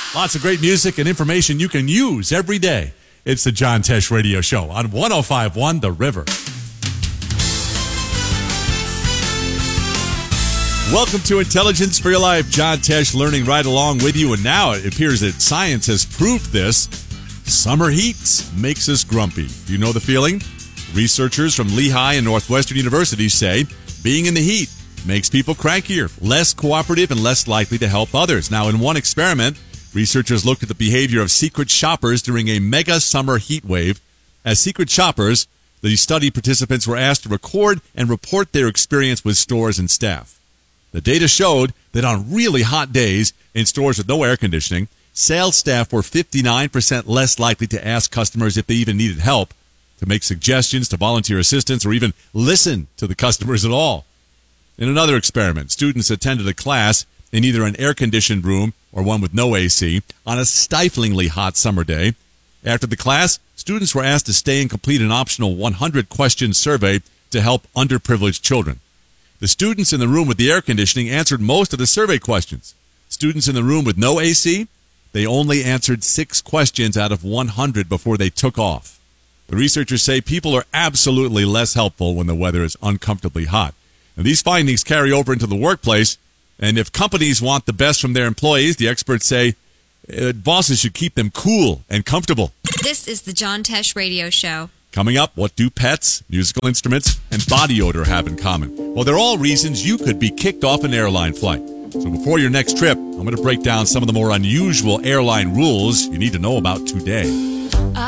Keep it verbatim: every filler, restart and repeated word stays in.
Lots of great music and information you can use every day. It's the John Tesh Radio Show on one oh five point one The River. Welcome to Intelligence for Your Life. John Tesh learning right along with you. And now it appears that science has proved this. Summer heat makes us grumpy. You know the feeling? Researchers from Lehigh and Northwestern University say being in the heat makes people crankier, less cooperative, and less likely to help others. Now, in one experiment, researchers looked at the behavior of secret shoppers during a mega summer heat wave. As secret shoppers, the study participants were asked to record and report their experience with stores and staff. The data showed that on really hot days in stores with no air conditioning, sales staff were fifty-nine percent less likely to ask customers if they even needed help, to make suggestions, to volunteer assistance, or even listen to the customers at all. In another experiment, students attended a class in either an air-conditioned room or one with no A C on a stiflingly hot summer day. After the class, students were asked to stay and complete an optional one hundred question survey to help underprivileged children. The students in the room with the air conditioning answered most of the survey questions. Students in the room with no A C, they only answered six questions out of one hundred before they took off. The researchers say people are absolutely less helpful when the weather is uncomfortably hot. And these findings carry over into the workplace. And if companies want the best from their employees, the experts say uh, bosses should keep them cool and comfortable. This is the John Tesh Radio Show. Coming up, what do pets, musical instruments, and body odor have in common? Well, they're all reasons you could be kicked off an airline flight. So before your next trip, I'm going to break down some of the more unusual airline rules you need to know about today.